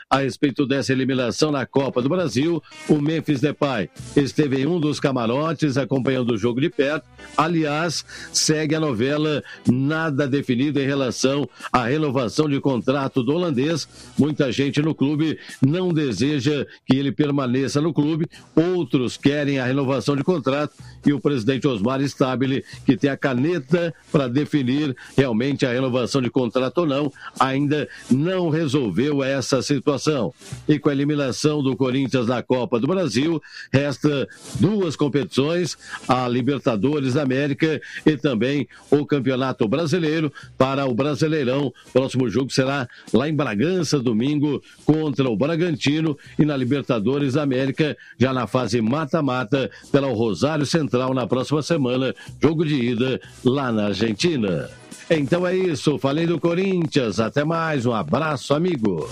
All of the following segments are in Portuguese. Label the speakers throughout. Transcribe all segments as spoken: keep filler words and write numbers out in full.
Speaker 1: a respeito dessa eliminação na Copa do Brasil, o Memphis Depay esteve em um dos camarotes acompanhando o jogo de perto. Aliás, segue a novela nada definida em relação à renovação de contrato do holandês. Muita gente no clube não deseja que ele permaneça no clube, outros querem a renovação de contrato e o presidente Osmar Stabile, que tem a caneta para definir realmente a renovação de contrato ou não, ainda não resolveu essa situação. E com a eliminação do Corinthians na Copa do Brasil, resta duas competições, a Libertadores da América e também o Campeonato Brasileiro para o Brasileirão. O próximo jogo será lá em Bragança, domingo, contra o Bragantino, e na Libertadores da América, já na fase mata-mata, pela Rosário Central na próxima semana, jogo de ida lá na Argentina. Então é isso, falei do Corinthians, até mais, um abraço, amigo.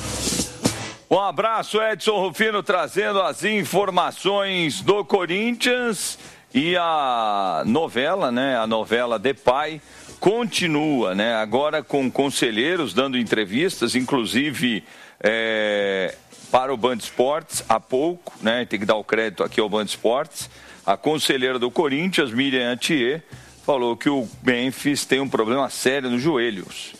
Speaker 2: Um abraço, Edson Rufino, trazendo as informações do Corinthians. E a novela, né, a novela Depay continua, né, agora com conselheiros dando entrevistas, inclusive é, para o Band Esportes, há pouco, né, tem que dar o crédito aqui ao Band Esportes, a conselheira do Corinthians, Miriam Antier, falou que o Memphis tem um problema sério nos joelhos,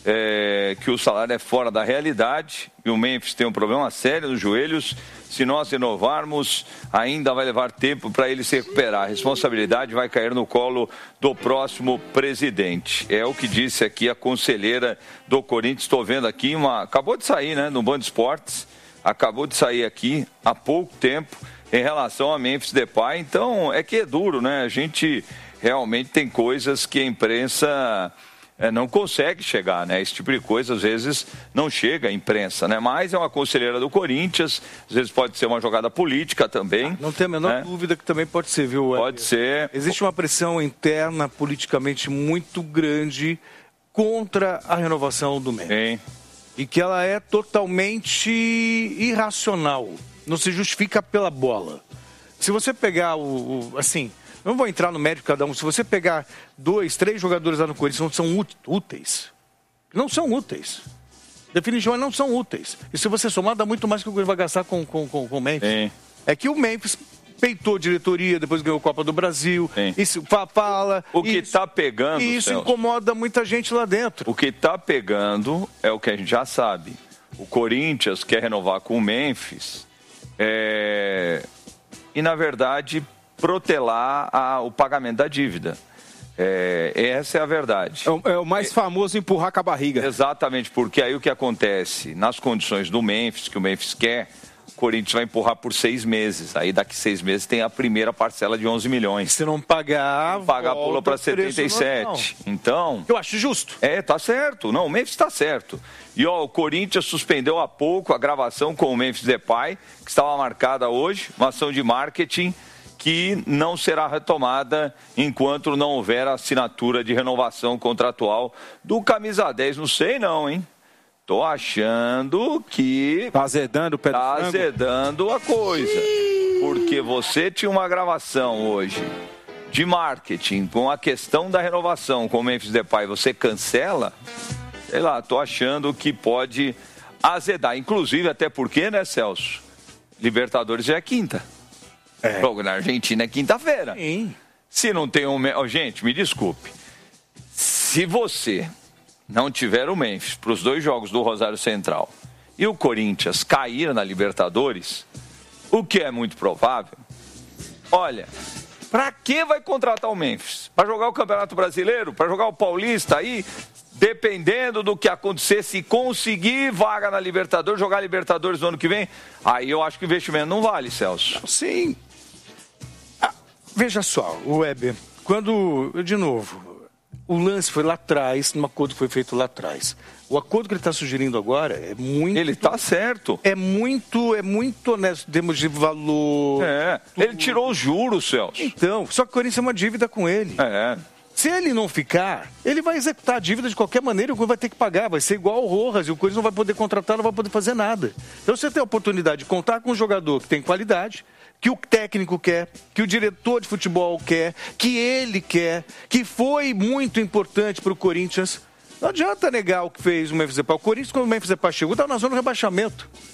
Speaker 2: é, que o salário é fora da realidade e o Memphis tem um problema sério nos joelhos. Se nós renovarmos, ainda vai levar tempo para ele se recuperar. A responsabilidade vai cair no colo do próximo presidente. É o que disse aqui a conselheira do Corinthians. Estou vendo aqui, uma... acabou de sair, né, no Band Esportes. Acabou de sair aqui há pouco tempo em relação a Memphis Depay. Então, é que é duro, né? A gente realmente tem coisas que a imprensa... É, não consegue chegar, né? Esse tipo de coisa, às vezes, não chega à imprensa, né? Mas é uma conselheira do Corinthians, às vezes pode ser uma jogada política também.
Speaker 3: Ah, não tem a menor né? dúvida que também pode ser, viu?
Speaker 2: Pode ser.
Speaker 3: Existe uma pressão interna, politicamente, muito grande contra a renovação do Memphis. Sim. E que ela é totalmente irracional. Não se justifica pela bola. Se você pegar o... o assim... Não vou entrar no mérito de cada um. Se você pegar dois, três jogadores lá no Corinthians, não são úteis. Não são úteis. Definitivamente não são úteis. E se você somar, dá muito mais que o Corinthians vai gastar com, com, com, com o Memphis. Sim. É que o Memphis peitou diretoria, depois ganhou a Copa do Brasil. Sim. Isso fala...
Speaker 2: O que está pegando,
Speaker 3: E isso
Speaker 2: Celso,
Speaker 3: incomoda muita gente lá dentro.
Speaker 2: O que está pegando é o que a gente já sabe. O Corinthians quer renovar com o Memphis. É... E, na verdade... protelar a, o pagamento da dívida. É, essa é a verdade.
Speaker 4: É o, é o mais é, famoso empurrar com a barriga.
Speaker 2: Exatamente, porque aí o que acontece, nas condições do Memphis, que o Memphis quer, o Corinthians vai empurrar por seis meses. Aí daqui seis meses tem a primeira parcela de onze milhões.
Speaker 3: Se não pagar,
Speaker 2: Se pagar pula para setenta e sete. Então...
Speaker 3: Eu acho justo.
Speaker 2: É, tá certo. Não, o Memphis está certo. E ó, o Corinthians suspendeu há pouco a gravação com o Memphis Depay, que estava marcada hoje, uma ação de marketing que não será retomada enquanto não houver assinatura de renovação contratual do camisa dez. Não sei não, hein? Tô achando que...
Speaker 4: Tá azedando o pé do
Speaker 2: Tá
Speaker 4: frango.
Speaker 2: azedando a coisa. Porque você tinha uma gravação hoje de marketing com a questão da renovação com o Memphis Depay, você cancela, sei lá, tô achando que pode azedar. Inclusive, até porque, né, Celso? Libertadores já é quinta. É. Jogo na Argentina é quinta-feira.
Speaker 3: Sim.
Speaker 2: Se não tem um... Oh, gente, me desculpe. Se você não tiver o Memphis para os dois jogos do Rosário Central e o Corinthians cair na Libertadores, o que é muito provável, olha, para que vai contratar o Memphis? Para jogar o Campeonato Brasileiro? Para jogar o Paulista aí? Dependendo do que acontecer, se conseguir vaga na Libertadores, jogar Libertadores no ano que vem, aí eu acho que o investimento não vale, Celso.
Speaker 3: Sim. Ah, veja só, o Weber, quando, de novo, o lance foi lá atrás, um acordo foi feito lá atrás. O acordo que ele está sugerindo agora é muito...
Speaker 2: Ele está certo.
Speaker 3: É muito, é muito honesto, temos de valor...
Speaker 2: É, tudo. Ele tirou os juros, Celso.
Speaker 3: Então, só que o Corinthians é uma dívida com ele.
Speaker 2: É.
Speaker 3: Se ele não ficar, ele vai executar a dívida de qualquer maneira e o Corinthians vai ter que pagar. Vai ser igual ao Rojas e o Corinthians não vai poder contratar, não vai poder fazer nada. Então você tem a oportunidade de contar com um jogador que tem qualidade, que o técnico quer, que o diretor de futebol quer, que ele quer, que foi muito importante para o Corinthians. Não adianta negar o que fez o Memphis Depay. O Corinthians, quando o Memphis Depay chegou, estava na zona do rebaixamento.